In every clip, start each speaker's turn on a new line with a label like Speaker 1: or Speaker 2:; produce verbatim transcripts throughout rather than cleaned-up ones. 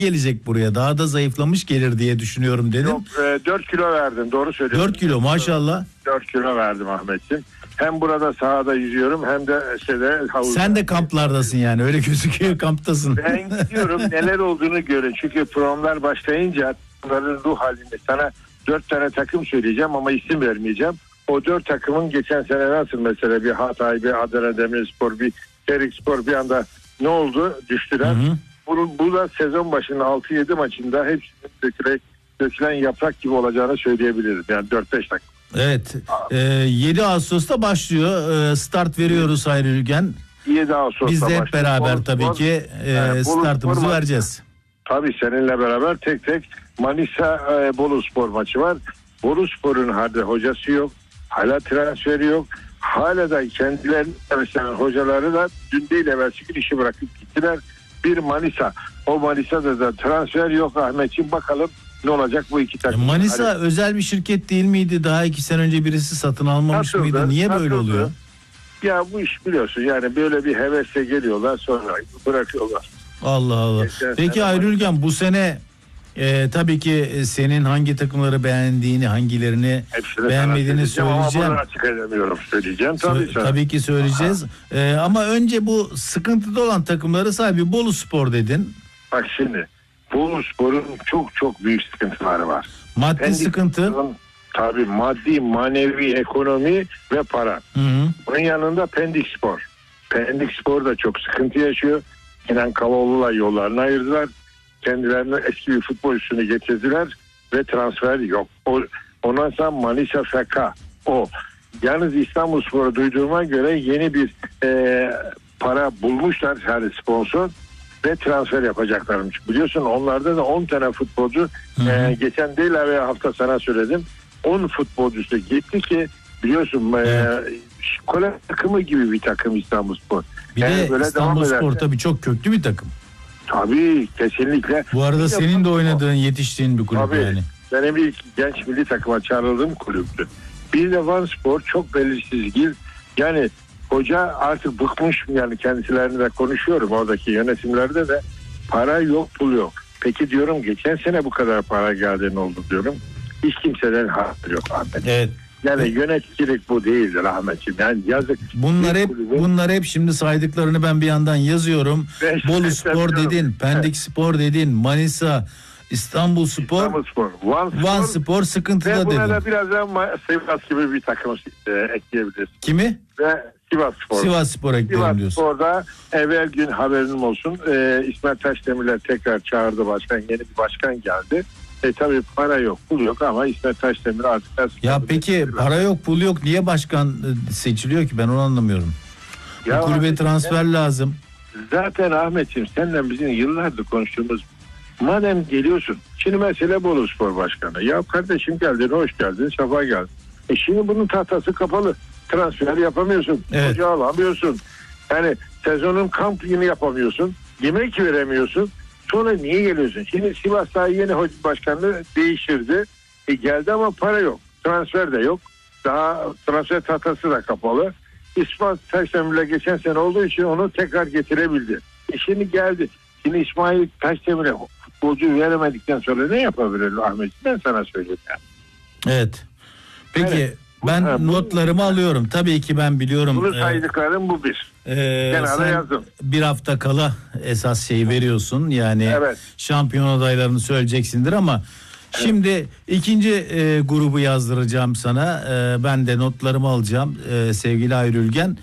Speaker 1: gelecek buraya. Daha da zayıflamış gelir diye düşünüyorum dedim.
Speaker 2: Yok, e, dört kilo verdim, doğru söylüyorsun.
Speaker 1: dört kilo maşallah.
Speaker 2: dört kilo verdim Ahmetciğim. Hem burada sahada yüzüyorum hem de şeyde havuzda.
Speaker 1: Sen de kamplardasın yani, öyle gözüküyor, kamptasın.
Speaker 2: Ben gidiyorum, neler olduğunu görün. Çünkü programlar başlayınca onların ruh halini, sana dört tane takım söyleyeceğim ama isim vermeyeceğim. O dört takımın geçen sene nasıl mesela bir Hatay, bir Adana Demirspor, bir Çelikspor bir anda ne oldu? Düştüler. Hı hı. Bu, bu da sezon başının altı yedi maçında hepsinin dökülen, dökülen yaprak gibi olacağını söyleyebilirim. Yani dört beş takım.
Speaker 1: Evet. Ee, yedi Ağustos'ta başlıyor. Ee, start veriyoruz Hayri Ülgen.
Speaker 2: yedi Ağustos'ta
Speaker 1: Biz de hep
Speaker 2: başlıyor.
Speaker 1: beraber
Speaker 2: Bolu
Speaker 1: tabii
Speaker 2: Spor,
Speaker 1: ki e,
Speaker 2: yani
Speaker 1: startımızı
Speaker 2: Spor
Speaker 1: vereceğiz.
Speaker 2: Tabii seninle beraber tek tek Manisa e, Bolu Spor maçı var. Bolu Spor'un halde hocası yok. Hala transferi yok. Hala da kendilerinin mesela hocaları da dün değil evvelsi gün işi bırakıp gittiler. Bir Manisa. O Manisa'da da transfer yok Ahmetciğim, bakalım ne olacak bu iki takım.
Speaker 1: Manisa
Speaker 2: hani...
Speaker 1: özel bir şirket değil miydi? Daha iki sene önce birisi satın almamış satıldı, mıydı? Niye satıldı. Böyle oluyor?
Speaker 2: Ya bu iş biliyorsun yani böyle bir hevesle geliyorlar sonra bırakıyorlar.
Speaker 1: Allah Allah. Geçen Peki Hayri Ülgen, bu sene e, tabii ki senin hangi takımları beğendiğini, hangilerini Hepsini beğenmediğini söyleyeceğim.
Speaker 2: Ama açık edemiyorum, söyleyeceğim tabii.
Speaker 1: Sö- tabii ki söyleyeceğiz. E, ama önce bu sıkıntıda olan takımları sahibi Bolu Spor dedin.
Speaker 2: Bak şimdi Bolu Spor'un çok çok büyük sıkıntıları var.
Speaker 1: Maddi Pendik sıkıntı.
Speaker 2: Tabii maddi, manevi, ekonomi ve para.
Speaker 1: Hı hı.
Speaker 2: Bunun yanında Pendik Spor. Pendik Spor da çok sıkıntı yaşıyor. Kenan Kavalı'la yollarını ayırdılar. Kendilerine eski bir futbolcusunu getirdiler ve transfer yok. O, ondan sonra Manisa F K o. Yalnız İstanbulspor'a duyduğuma göre yeni bir e, para bulmuşlar, yani sponsor ve transfer yapacaklarmış. Biliyorsun onlarda da on tane futbolcu e, geçen değil veya hafta sana söyledim. on futbolcusu gitti ki biliyorsun e, kole takımı gibi bir takım İstanbulspor.
Speaker 1: Bir yani de İstanbulspor tabii çok köklü bir takım.
Speaker 2: Tabii kesinlikle.
Speaker 1: Bu arada bir senin de oynadığın, yetiştiğin bir kulüp
Speaker 2: tabii,
Speaker 1: yani.
Speaker 2: Benim ilk genç milli takıma çağrıldığım kulüptü. Bir de Van Spor çok belirsiz. Yani hoca artık bıkmış, yani kendisilerine de konuşuyorum, oradaki yönetimlerde de para yok, pul yok. Peki diyorum geçen sene bu kadar para geldi, ne oldu diyorum. Hiç kimseden haber yok Ahmet.
Speaker 1: Evet.
Speaker 2: Yani yöneticilik bu değildir Ahmetciğim. Yani yazık.
Speaker 1: Bunlar hep kulübü... bunlar hep şimdi saydıklarını ben bir yandan yazıyorum. Ben Bolu Spor dedin, Pendik evet. Spor dedin, Manisa, İstanbul Spor,
Speaker 2: İstanbul Spor, Van Spor,
Speaker 1: Van Spor sıkıntıda dedin. Ve buna
Speaker 2: da birazdan Sivas gibi bir takım e, ekleyebiliriz.
Speaker 1: Kimi?
Speaker 2: Ve Sivas Spor.
Speaker 1: Sivas Spor ekleyelim diyorsun.
Speaker 2: Sivas Spor'da evvel gün haberim olsun. E, İsmet Taşdemirler tekrar çağırdı başkan. Yeni bir başkan geldi. E tabii para yok, pul yok ama İsmet Taşdemir artık nasıl...
Speaker 1: Ya peki para yok, pul yok, niye başkan seçiliyor ki, ben onu anlamıyorum. Ya kulübe Ahmet, transfer ya, lazım.
Speaker 2: Zaten Ahmetciğim seninle bizim yıllardır konuştuğumuz, madem geliyorsun, şimdi mesele Bolu Spor Başkanı. Ya kardeşim geldin, hoş geldin, sefa geldin. E şimdi bunun tahtası kapalı. Transfer yapamıyorsun,
Speaker 1: evet.
Speaker 2: Hoca alamıyorsun. Yani sezonun kamp günü yapamıyorsun, yemek veremiyorsun. Sonra niye geliyorsun? Şimdi Sivas daha yeni hoca başkanlığı değiştirdi. E geldi ama para yok. Transfer de yok. Daha transfer tahtası da kapalı. İsmail Taşdemir'le geçen sene olduğu için onu tekrar getirebildi. E şimdi geldi. Şimdi İsmail Taşdemir'e futbolcu veremedikten sonra ne yapabilir Ahmet? Ben sana söyleyeyim yani.
Speaker 1: Evet. Peki evet. Ben
Speaker 2: ha,
Speaker 1: notlarımı bu, alıyorum. Tabii ki ben biliyorum.
Speaker 2: Bunu saydıklarım e, bu bir.
Speaker 1: Ee, sen yazdım. Bir hafta kala esas şeyi veriyorsun. Yani evet. Şampiyon adaylarını söyleyeceksindir ama evet. Şimdi ikinci e, grubu yazdıracağım sana. E, ben de notlarımı alacağım e, sevgili Hayri Ülgen.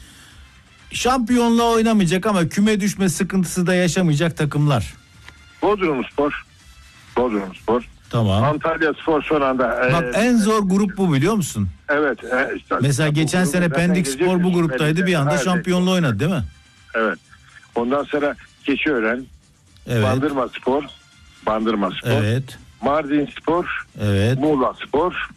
Speaker 1: Şampiyonluğa oynamayacak ama küme düşme sıkıntısı da yaşamayacak takımlar.
Speaker 2: Bodrumspor. Bodrumspor.
Speaker 1: Tamam.
Speaker 2: Antalya Spor son anda.
Speaker 1: Bak e, en zor grup bu, biliyor musun?
Speaker 2: Evet. E, işte,
Speaker 1: mesela geçen sene Pendik Spor bu gruptaydı, bir anda şampiyonluğu oynadı değil mi?
Speaker 2: Evet. Ondan sonra Keçiören,
Speaker 1: evet.
Speaker 2: Bandırma Spor, Bandırma Spor,
Speaker 1: evet.
Speaker 2: Mardin Spor,
Speaker 1: evet.
Speaker 2: Muğla Spor.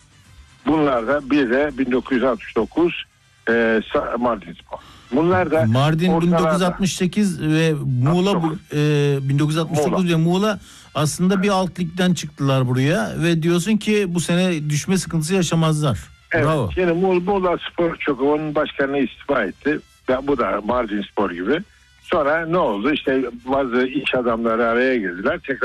Speaker 2: Bunlar da bir de bin dokuz yüz altmış dokuz e, Mardin Spor. Bunlar da
Speaker 1: Mardin bin dokuz yüz altmış sekiz ve Muğla bu, e, bin dokuz yüz altmış dokuz Muğla. Ve Muğla aslında bir alt ligden çıktılar buraya ve diyorsun ki bu sene düşme sıkıntısı yaşamazlar.
Speaker 2: Evet.
Speaker 1: Bravo.
Speaker 2: Şimdi Muğla Spor çok, onun başkanı istifa etti. Ya bu da Mardin Spor gibi. Sonra ne oldu? İşte bazı iş adamları araya girdiler. Tekrar